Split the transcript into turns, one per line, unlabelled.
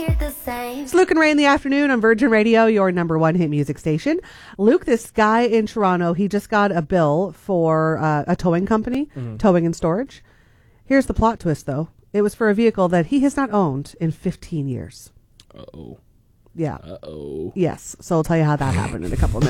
hear the same.
It's Luke and Ray in the afternoon on Virgin Radio, your number one hit music station. Luke, this guy in Toronto, he just got a bill for a towing company, towing and storage. Here's the plot twist, though. It was for a vehicle that he has not owned in 15 years.
Uh-oh.
Yeah.
Uh-oh.
Yes. So I'll tell you how that happened in a couple of minutes.